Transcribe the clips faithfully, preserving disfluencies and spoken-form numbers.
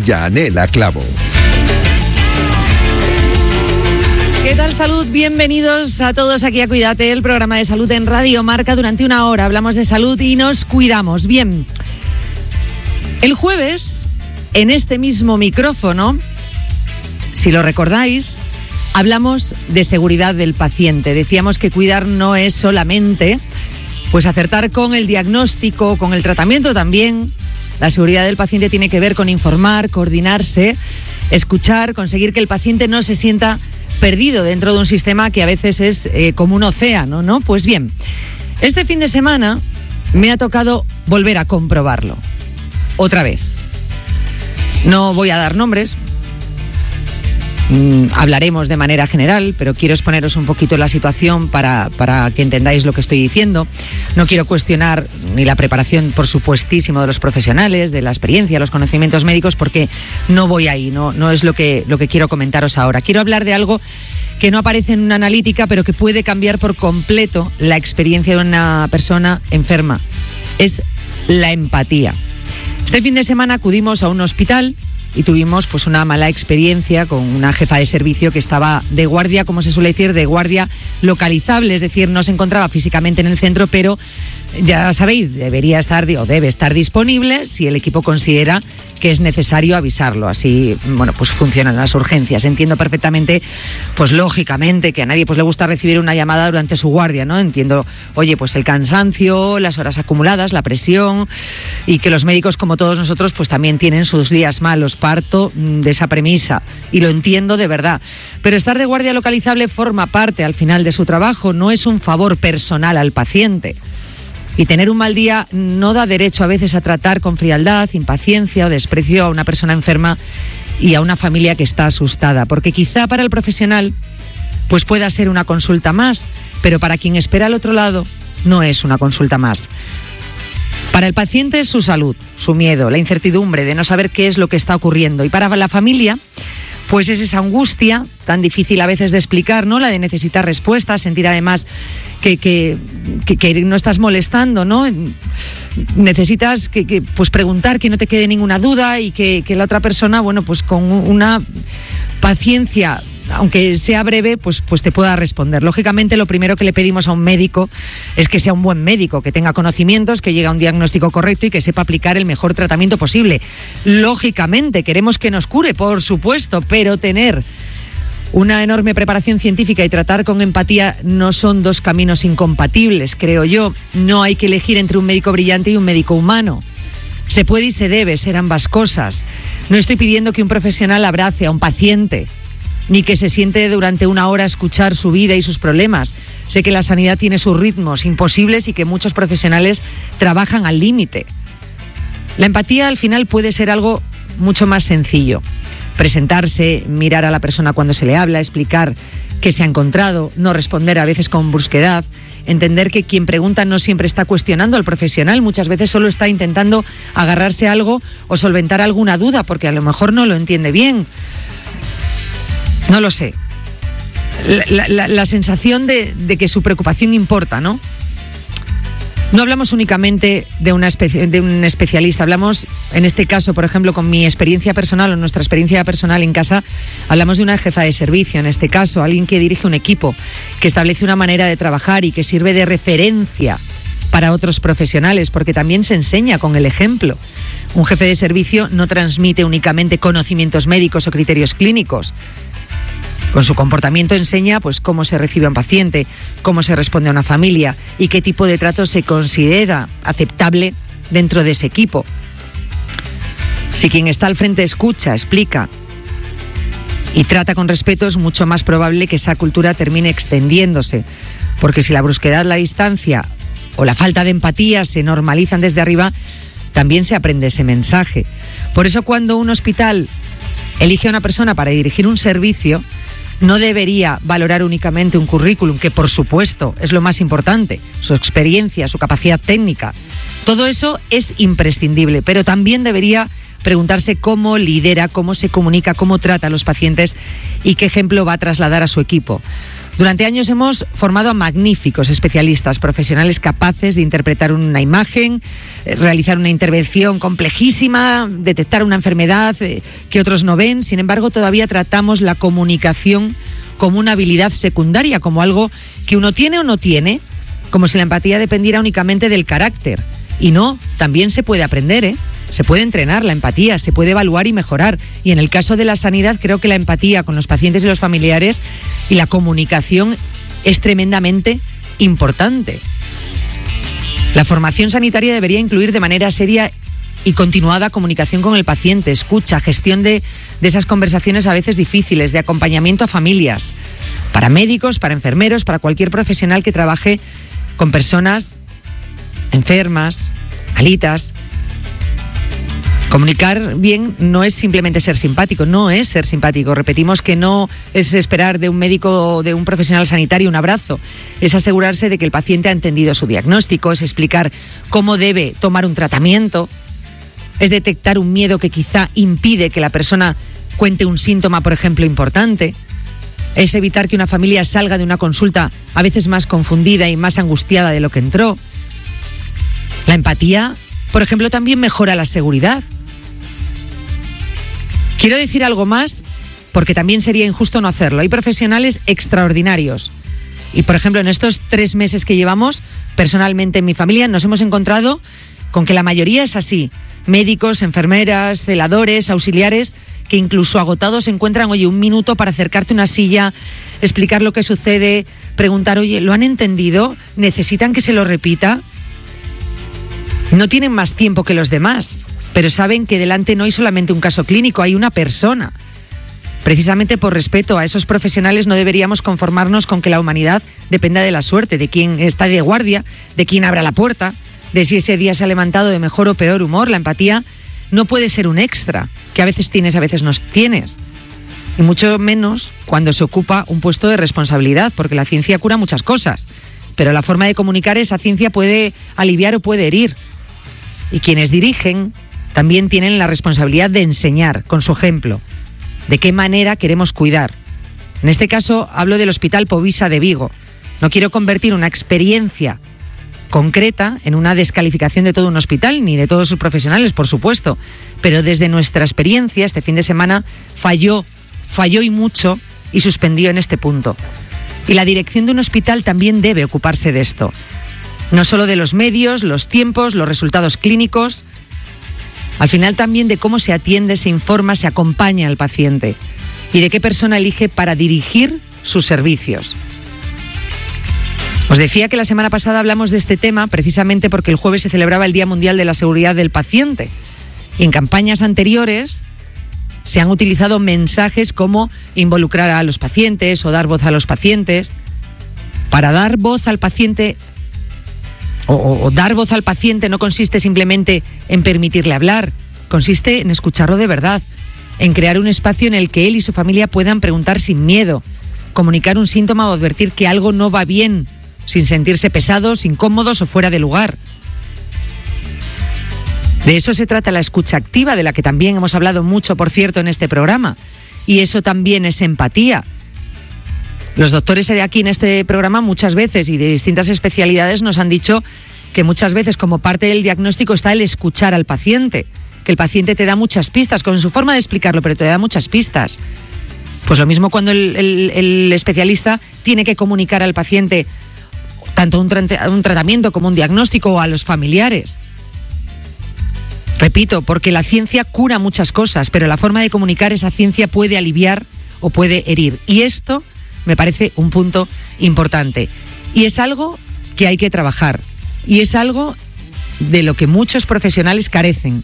Yanela Clavo. ¿Qué tal, salud? Bienvenidos a todos aquí a Cuídate, el programa de salud en Radio Marca. Durante una hora hablamos de salud y nos cuidamos. Bien, el jueves, en este mismo micrófono, si lo recordáis, hablamos de seguridad del paciente. Decíamos que cuidar no es solamente pues acertar con el diagnóstico, con el tratamiento también. La seguridad del paciente tiene que ver con informar, coordinarse, escuchar, conseguir que el paciente no se sienta perdido dentro de un sistema que a veces es eh, como un océano, ¿no? Pues bien, este fin de semana me ha tocado volver a comprobarlo. Otra vez. No voy a dar nombres. Mm, hablaremos de manera general, pero quiero exponeros un poquito la situación para, para que entendáis lo que estoy diciendo. No quiero cuestionar ni la preparación, por supuestísimo, de los profesionales, de la experiencia, los conocimientos médicos, porque no voy ahí, no, no es lo que, lo que quiero comentaros ahora. Quiero hablar de algo que no aparece en una analítica, pero que puede cambiar por completo la experiencia de una persona enferma. Es la empatía. Este fin de semana acudimos a un hospital y tuvimos pues una mala experiencia con una jefa de servicio que estaba de guardia, como se suele decir, de guardia localizable, es decir, no se encontraba físicamente en el centro, pero ya sabéis, debería estar o debe estar disponible si el equipo considera que es necesario avisarlo. Así, bueno, pues funcionan las urgencias. Entiendo perfectamente, pues lógicamente, que a nadie pues le gusta recibir una llamada durante su guardia, ¿no? Entiendo, oye, pues el cansancio, las horas acumuladas, la presión, y que los médicos, como todos nosotros, pues también tienen sus días malos. Parto de esa premisa y lo entiendo de verdad. Pero estar de guardia localizable forma parte al final de su trabajo, no es un favor personal al paciente. Y tener un mal día no da derecho a veces a tratar con frialdad, impaciencia o desprecio a una persona enferma y a una familia que está asustada. Porque quizá para el profesional pues pueda ser una consulta más, pero para quien espera al otro lado no es una consulta más. Para el paciente es su salud, su miedo, la incertidumbre de no saber qué es lo que está ocurriendo. Y para la familia, pues es esa angustia tan difícil a veces de explicar, ¿no? La de necesitar respuestas, sentir además que, que, que, que no estás molestando, ¿no? Necesitas que, que, pues preguntar, que no te quede ninguna duda y que, que la otra persona, bueno, pues con una paciencia, aunque sea breve, pues, pues te pueda responder. Lógicamente, lo primero que le pedimos a un médico es que sea un buen médico, que tenga conocimientos, que llegue a un diagnóstico correcto y que sepa aplicar el mejor tratamiento posible. Lógicamente, queremos que nos cure, por supuesto, pero tener una enorme preparación científica y tratar con empatía no son dos caminos incompatibles, creo yo. No hay que elegir entre un médico brillante y un médico humano. Se puede y se debe ser ambas cosas. No estoy pidiendo que un profesional abrace a un paciente, ni que se siente durante una hora a escuchar su vida y sus problemas. Sé que la sanidad tiene sus ritmos imposibles y que muchos profesionales trabajan al límite. La empatía al final puede ser algo mucho más sencillo. Presentarse, mirar a la persona cuando se le habla, explicar qué se ha encontrado, no responder a veces con brusquedad, entender que quien pregunta no siempre está cuestionando al profesional, muchas veces solo está intentando agarrarse a algo o solventar alguna duda porque a lo mejor no lo entiende bien. No lo sé. La, la, la sensación de, de que su preocupación importa, ¿no? No hablamos únicamente de, una espe- de un especialista, hablamos, en este caso, por ejemplo, con mi experiencia personal o nuestra experiencia personal en casa, hablamos de una jefa de servicio, en este caso, alguien que dirige un equipo, que establece una manera de trabajar y que sirve de referencia para otros profesionales, porque también se enseña con el ejemplo. Un jefe de servicio no transmite únicamente conocimientos médicos o criterios clínicos. Con su comportamiento enseña pues cómo se recibe a un paciente, cómo se responde a una familia y qué tipo de trato se considera aceptable dentro de ese equipo. Si quien está al frente escucha, explica y trata con respeto, es mucho más probable que esa cultura termine extendiéndose. Porque si la brusquedad, la distancia o la falta de empatía se normalizan desde arriba, también se aprende ese mensaje. Por eso cuando un hospital elige a una persona para dirigir un servicio, no debería valorar únicamente un currículum, que por supuesto es lo más importante, su experiencia, su capacidad técnica. Todo eso es imprescindible, pero también debería preguntarse cómo lidera, cómo se comunica, cómo trata a los pacientes y qué ejemplo va a trasladar a su equipo. Durante años hemos formado a magníficos especialistas, profesionales capaces de interpretar una imagen, realizar una intervención complejísima, detectar una enfermedad que otros no ven. Sin embargo, todavía tratamos la comunicación como una habilidad secundaria, como algo que uno tiene o no tiene, como si la empatía dependiera únicamente del carácter. Y no, también se puede aprender, ¿eh? Se puede entrenar la empatía, se puede evaluar y mejorar. Y en el caso de la sanidad, creo que la empatía con los pacientes y los familiares y la comunicación es tremendamente importante. La formación sanitaria debería incluir de manera seria y continuada comunicación con el paciente, escucha, gestión de, de esas conversaciones a veces difíciles, de acompañamiento a familias, para médicos, para enfermeros, para cualquier profesional que trabaje con personas enfermas, malitas. Comunicar bien no es simplemente ser simpático, no es ser simpático. Repetimos que no es esperar de un médico o de un profesional sanitario un abrazo. Es asegurarse de que el paciente ha entendido su diagnóstico, es explicar cómo debe tomar un tratamiento, es detectar un miedo que quizá impide que la persona cuente un síntoma, por ejemplo, importante. Es evitar que una familia salga de una consulta a veces más confundida y más angustiada de lo que entró. La empatía, por ejemplo, también mejora la seguridad. Quiero decir algo más, porque también sería injusto no hacerlo. Hay profesionales extraordinarios. Y, por ejemplo, en estos tres meses que llevamos, personalmente en mi familia, nos hemos encontrado con que la mayoría es así. Médicos, enfermeras, celadores, auxiliares, que incluso agotados encuentran, oye, un minuto para acercarte a una silla, explicar lo que sucede, preguntar, oye, ¿lo han entendido? ¿Necesitan que se lo repita? No tienen más tiempo que los demás, pero saben que delante no hay solamente un caso clínico, hay una persona. Precisamente por respeto a esos profesionales no deberíamos conformarnos con que la humanidad dependa de la suerte, de quién está de guardia, de quién abra la puerta, de si ese día se ha levantado de mejor o peor humor. La empatía no puede ser un extra, que a veces tienes, a veces no tienes. Y mucho menos cuando se ocupa un puesto de responsabilidad, porque la ciencia cura muchas cosas, pero la forma de comunicar esa ciencia puede aliviar o puede herir. Y quienes dirigen también tienen la responsabilidad de enseñar con su ejemplo de qué manera queremos cuidar. En este caso hablo del Hospital Povisa de Vigo. No quiero convertir una experiencia concreta en una descalificación de todo un hospital ni de todos sus profesionales, por supuesto, pero desde nuestra experiencia este fin de semana falló, falló y mucho y suspendió en este punto. Y la dirección de un hospital también debe ocuparse de esto. No solo de los medios, los tiempos, los resultados clínicos, al final también de cómo se atiende, se informa, se acompaña al paciente y de qué persona elige para dirigir sus servicios. Os decía que la semana pasada hablamos de este tema precisamente porque el jueves se celebraba el Día Mundial de la Seguridad del Paciente y en campañas anteriores se han utilizado mensajes como involucrar a los pacientes o dar voz a los pacientes. Para dar voz al paciente O, o, o dar voz al paciente no consiste simplemente en permitirle hablar, consiste en escucharlo de verdad, en crear un espacio en el que él y su familia puedan preguntar sin miedo, comunicar un síntoma o advertir que algo no va bien, sin sentirse pesados, incómodos o fuera de lugar. De eso se trata la escucha activa, de la que también hemos hablado mucho, por cierto, en este programa. Y eso también es empatía. Los doctores aquí en este programa muchas veces y de distintas especialidades nos han dicho que muchas veces como parte del diagnóstico está el escuchar al paciente, que el paciente te da muchas pistas con su forma de explicarlo, pero te da muchas pistas. Pues lo mismo cuando el, el, el especialista tiene que comunicar al paciente tanto un, tra- un tratamiento como un diagnóstico o a los familiares. Repito, porque la ciencia cura muchas cosas, pero la forma de comunicar esa ciencia puede aliviar o puede herir. Y esto me parece un punto importante. Y es algo que hay que trabajar. Y es algo de lo que muchos profesionales carecen.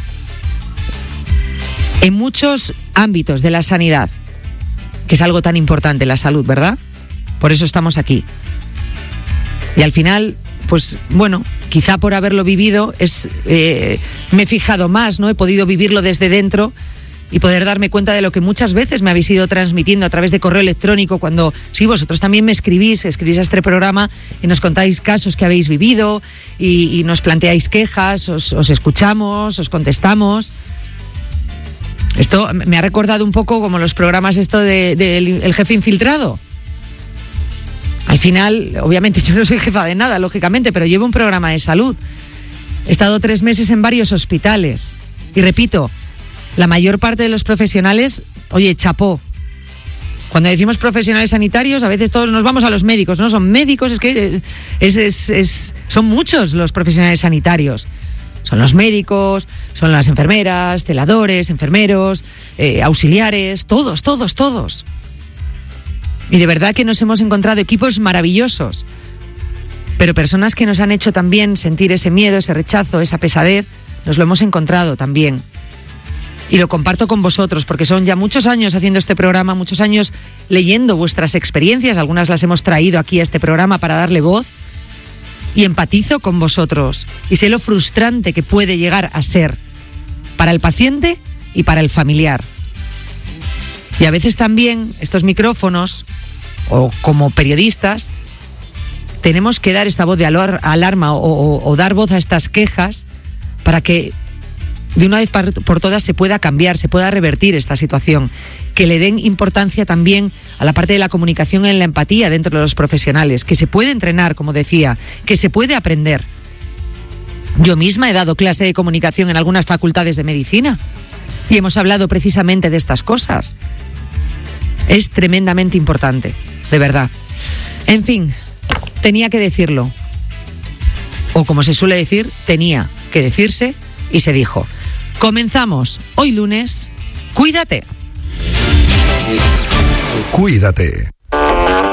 En muchos ámbitos de la sanidad, que es algo tan importante, la salud, ¿verdad? Por eso estamos aquí. Y al final, pues bueno, quizá por haberlo vivido, es, eh, me he fijado más, ¿no? He podido vivirlo desde dentro y poder darme cuenta de lo que muchas veces me habéis ido transmitiendo a través de correo electrónico cuando, sí, vosotros también me escribís, escribís a este programa y nos contáis casos que habéis vivido y, y nos planteáis quejas, os, os escuchamos, os contestamos. Esto me ha recordado un poco como los programas esto de, de el, el jefe infiltrado. Al final, obviamente yo no soy jefa de nada, lógicamente, pero llevo un programa de salud. He estado tres meses en varios hospitales. Y repito, la mayor parte de los profesionales, oye, chapó. Cuando decimos profesionales sanitarios, a veces todos nos vamos a los médicos, ¿no? Son médicos, es que es, es, es, son muchos los profesionales sanitarios. Son los médicos, son las enfermeras, celadores, enfermeros, eh, auxiliares, todos, todos, todos. Y de verdad que nos hemos encontrado equipos maravillosos, pero personas que nos han hecho también sentir ese miedo, ese rechazo, esa pesadez, nos lo hemos encontrado también. Y lo comparto con vosotros, porque son ya muchos años haciendo este programa, muchos años leyendo vuestras experiencias, algunas las hemos traído aquí a este programa para darle voz, y empatizo con vosotros, y sé lo frustrante que puede llegar a ser para el paciente y para el familiar. Y a veces también estos micrófonos, o como periodistas, tenemos que dar esta voz de alarma o, o, o dar voz a estas quejas para que de una vez por todas se pueda cambiar, se pueda revertir esta situación, que le den importancia también a la parte de la comunicación en la empatía dentro de los profesionales, que se puede entrenar, como decía, que se puede aprender. Yo misma he dado clase de comunicación en algunas facultades de medicina y hemos hablado precisamente de estas cosas. Es tremendamente importante, de verdad. En fin, tenía que decirlo. O como se suele decir, tenía que decirse y se dijo. Comenzamos hoy lunes. Cuídate. Cuídate.